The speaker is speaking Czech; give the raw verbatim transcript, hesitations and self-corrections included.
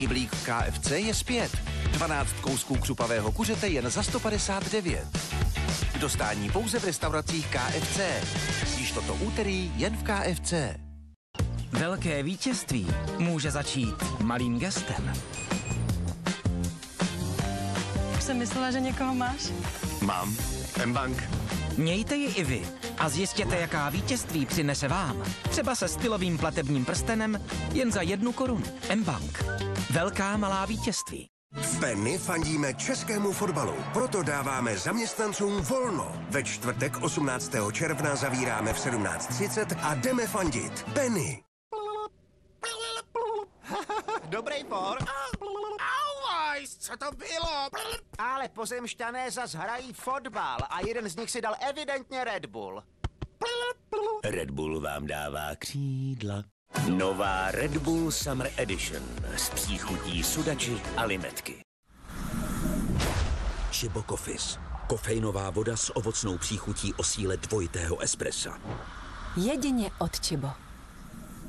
Blík v K F C je zpět. dvanáct kousků křupavého kuřete jen za sto padesát devět. K dostání pouze v restauracích K F C. Již toto úterý jen v K F C. Velké vítězství může začít malým gestem. Už jsem myslela, že někoho máš. Mám. M-Bank. Mějte ji i vy a zjistěte, jaká vítězství přinese vám. Třeba se stylovým platebním prstenem jen za jednu korunu. M-Bank. Velká malá vítězství. V Penny fandíme českému fotbalu, proto dáváme zaměstnancům volno. Ve čtvrtek osmnáctého června zavíráme v sedmnáct třicet a jdeme fandit. Penny. Dobrý por. Auwajs, co to bylo? Ale pozemšťané zas hrají fotbal a jeden z nich si dal evidentně Red Bull. Red Bull vám dává křídla. Nová Red Bull Summer Edition s příchutí sudači a limetky. Chibo Coffees. Kofeinová voda s ovocnou příchutí o síle dvojitého espressa. Jedině od Chibo.